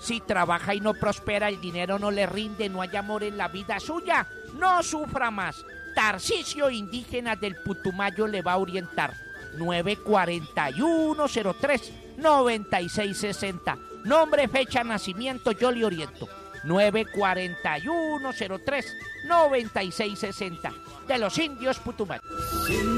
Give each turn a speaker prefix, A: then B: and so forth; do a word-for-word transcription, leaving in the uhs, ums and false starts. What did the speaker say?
A: Si trabaja y no prospera, el dinero no le rinde, no hay amor en la vida suya, no sufra más. Tarcisio Indígena del Putumayo le va a orientar. nueve cuatro uno cero tres nueve seis seis cero. Nombre, fecha, nacimiento, yo le oriento. nueve cuatro uno cero tres nueve seis seis cero. De los indios Putumayo.